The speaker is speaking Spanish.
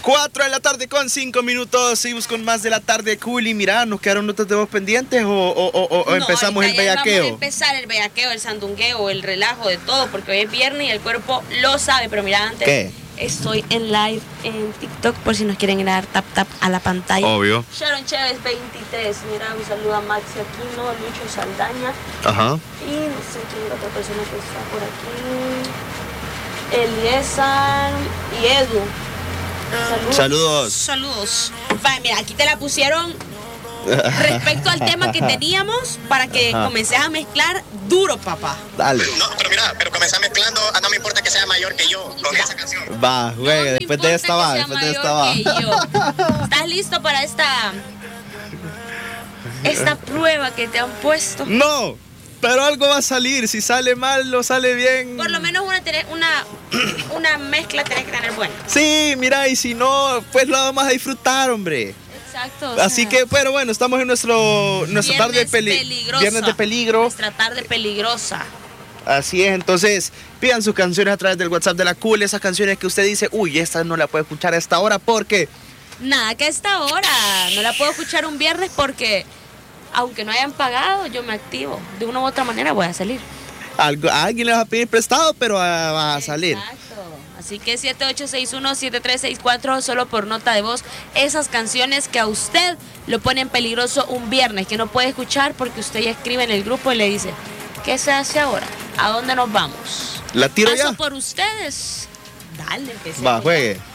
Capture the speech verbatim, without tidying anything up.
cuatro de la tarde con cinco minutos. Seguimos con más de la tarde cool. Y mira, ¿nos quedaron notas de voz pendientes o, o, o, o no, empezamos el bellaqueo? Vamos a empezar el bellaqueo, el sandungueo, el relajo de todo, porque hoy es viernes y el cuerpo lo sabe. Pero mira, antes ¿Qué? estoy en live en TikTok por si nos quieren ir a dar tap tap a la pantalla. Obvio. Sharon Chévez veintitrés. Mira, un saludo a Maxi Aquino, Lucho Saldaña. Ajá. Y no sé quién es la otra persona que está por aquí. Eliezar y Edu. Saludos. Saludos. Saludos. Va, mira, aquí te la pusieron respecto al tema que teníamos para que Ajá. comences a mezclar duro, papá. Dale. No, pero mira, pero comenzar mezclando, ah, no me importa que sea mayor que yo con esa canción. Va, juegue, No después me de importa esta va, que sea después de esta mayor va. que yo. ¿Estás listo para esta esta prueba que te han puesto? No, pero algo va a salir. Si sale mal o sale bien. Por lo menos una tener- una una mezcla tenés que tener buena. Sí, mira, y si no, pues lo vamos a disfrutar, hombre. Exacto. o Así sea, que, pero bueno, estamos en nuestro nuestra tarde de viernes peli peligrosa. viernes de peligro. Nuestra tarde peligrosa. Así es, entonces pidan sus canciones a través del WhatsApp de la Cool, esas canciones que usted dice, uy, esta no la puedo escuchar a esta hora porque Nada, que a esta hora no la puedo escuchar un viernes porque aunque no hayan pagado, yo me activo. De una u otra manera voy a salir. algo, a alguien le va a pedir prestado, pero ah, va a salir. Exacto. Así que siete ocho seis uno siete tres seis cuatro solo por nota de voz. Esas canciones que a usted lo ponen peligroso un viernes, que no puede escuchar porque usted ya escribe en el grupo y le dice, ¿qué se hace ahora? ¿A dónde nos vamos? ¿La tiro Paso ya? por ustedes. Dale, que se Va, juegue.